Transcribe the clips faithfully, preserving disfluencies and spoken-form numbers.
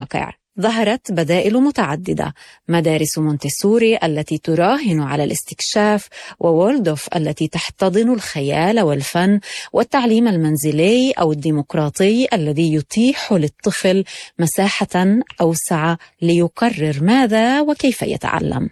الواقع ظهرت بدائل متعددة، مدارس مونتسوري التي تراهن على الاستكشاف، ووالدوف التي تحتضن الخيال والفن، والتعليم المنزلي أو الديمقراطي الذي يتيح للطفل مساحة أوسع ليقرر ماذا وكيف يتعلم.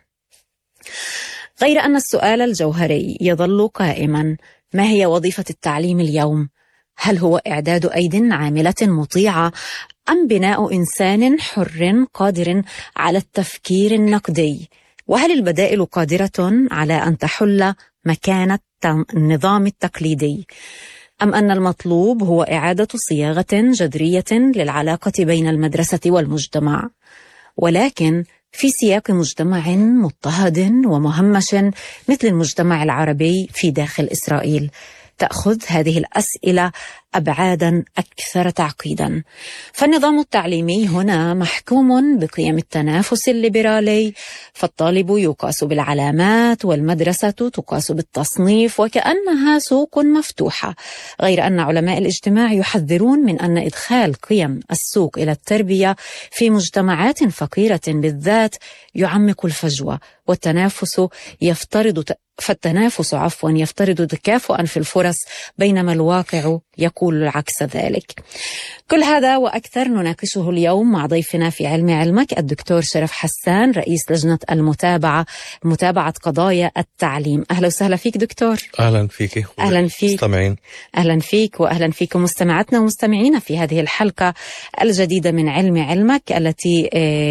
غير أن السؤال الجوهري يظل قائما: ما هي وظيفة التعليم اليوم؟ هل هو إعداد أيد عاملة مطيعة، أم بناء إنسان حر قادر على التفكير النقدي؟ وهل البدائل قادرة على أن تحل مكان النظام التقليدي، أم أن المطلوب هو إعادة صياغة جذرية للعلاقة بين المدرسة والمجتمع، ولكن في سياق مجتمع مضطهد ومهمش مثل المجتمع العربي في داخل إسرائيل؟ تأخذ هذه الأسئلة أبعادا أكثر تعقيدا. فالنظام التعليمي هنا محكوم بقيم التنافس الليبرالي، فالطالب يقاس بالعلامات والمدرسة تقاس بالتصنيف، وكأنها سوق مفتوحة. غير أن علماء الاجتماع يحذرون من أن إدخال قيم السوق إلى التربية في مجتمعات فقيرة بالذات يعمق الفجوة، والتنافس يفترض فالتنافس عفوا يفترض تكافؤا في الفرص، بينما الواقع يقول العكس ذلك. كل هذا وأكثر نناقشه اليوم مع ضيفنا في علم علمك الدكتور شرف حسان، رئيس لجنة المتابعة متابعة قضايا التعليم. أهلا وسهلا فيك دكتور. أهلا فيك. أهلا فيك مستمعين. أهلا فيك وأهلا فيكم مستمعاتنا ومستمعينا في هذه الحلقة الجديدة من علم علمك، التي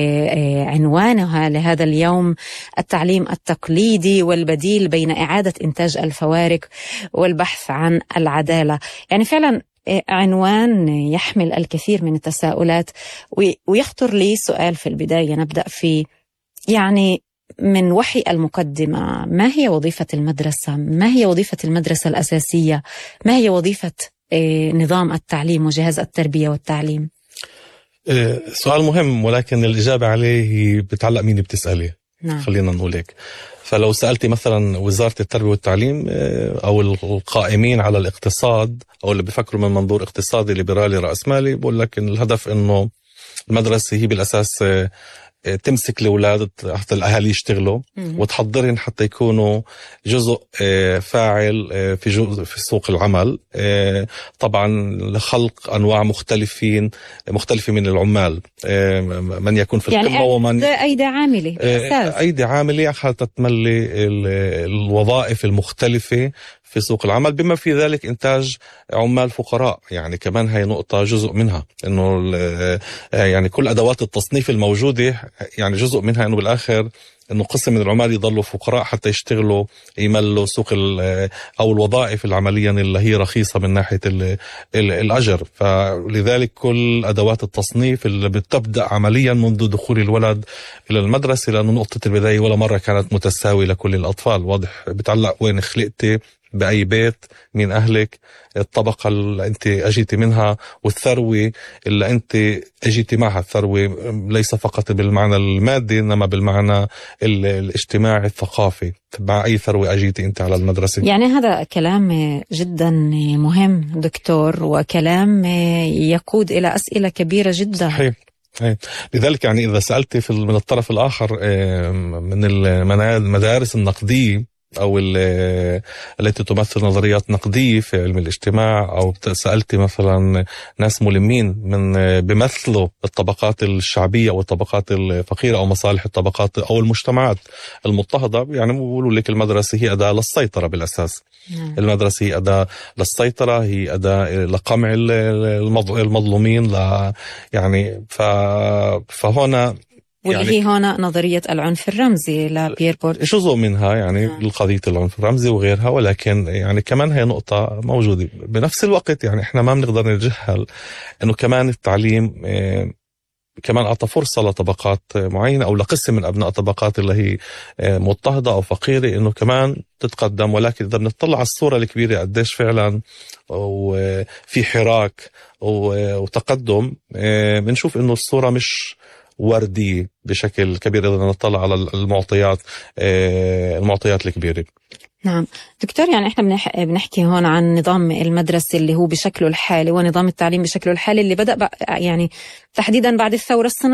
عنوانها لهذا اليوم التعليم التقليدي والبديل بين إعادة إنتاج الفوارق والبحث عن العدالة. يعني فعلا عنوان يحمل الكثير من التساؤلات، ويخطر لي سؤال في البداية نبدأ فيه، يعني من وحي المقدمة: ما هي وظيفة المدرسة؟ ما هي وظيفة المدرسة الأساسية؟ ما هي وظيفة نظام التعليم وجهاز التربية والتعليم؟ سؤال مهم، ولكن الإجابة عليه بتعلق مين بتسألي. نعم. خلينا نقول هيك. فلو سألتي مثلا وزارة التربية والتعليم أو القائمين على الاقتصاد أو اللي بيفكروا من منظور اقتصادي ليبرالي رأسمالي، بقول لك إن الهدف إنه المدرسة هي بالأساس تمسك الأولاد حتى الأهالي يشتغلوا وتحضرهم حتى يكونوا جزء فاعل في جزء في سوق العمل، طبعا لخلق أنواع مختلفين مختلفة من العمال، من يكون في القمة يعني ومن أيدي عاملة أيدي عاملة حتى تملي الوظائف المختلفة في سوق العمل، بما في ذلك إنتاج عمال فقراء. يعني كمان هي نقطة جزء منها، إنه يعني كل أدوات التصنيف الموجودة يعني جزء منها إنه بالآخر إنه قسم من العمال يضلوا فقراء حتى يشتغلوا يملوا سوق أو الوظائف العملية اللي هي رخيصة من ناحية الأجر. فلذلك كل أدوات التصنيف اللي بتبدأ عمليا منذ دخول الولد إلى المدرسة، لأنه نقطة البداية ولا مرة كانت متساوية لكل الأطفال. واضح بتعلق وين خلقتي، بأي بيت، من أهلك، الطبقة اللي أنت أجيتي منها، والثروة اللي أنت أجيتي معها. الثروة ليس فقط بالمعنى المادي إنما بالمعنى الاجتماعي الثقافي، مع أي ثروة أجيتي أنت على المدرسة. يعني هذا كلام جدا مهم دكتور، وكلام يقود إلى أسئلة كبيرة جدا. صحيح. لذلك يعني إذا سألتي في من الطرف الآخر من المدارس النقدية أو التي تمثل نظريات نقدية في علم الاجتماع، أو سألتي مثلا ناس ملمين من بيمثلوا الطبقات الشعبية أو الطبقات الفقيرة أو مصالح الطبقات أو المجتمعات المضطهدة، يعني بيقولوا لك المدرسة هي أداة للسيطرة بالأساس. نعم. المدرسة هي أداة للسيطرة، هي أداة لقمع المظلومين، لا يعني فهنا واللي يعني هي هنا نظرية العنف الرمزي لبيير بورتييه جزء منها، يعني آه. القضية العنف الرمزي وغيرها، ولكن يعني كمان هي نقطة موجودة بنفس الوقت. يعني احنا ما بنقدر نتجاهل انه كمان التعليم اه كمان أعطى فرصة لطبقات معينة أو لقسم من أبناء الطبقات اللي هي مضطهدة أو فقيرة إنه كمان تتقدم. ولكن إذا بنطلع على الصورة الكبيرة قديش فعلا وفي حراك وتقدم، بنشوف إنه الصورة مش وردي بشكل كبير إذا نطلع على المعطيات المعطيات الكبيرة. نعم دكتور، يعني احنا بنح... بنحكي هون عن نظام المدرسة اللي هو بشكله الحالي ونظام التعليم بشكله الحالي اللي بدأ ب... يعني تحديدا بعد الثورة الصناعية.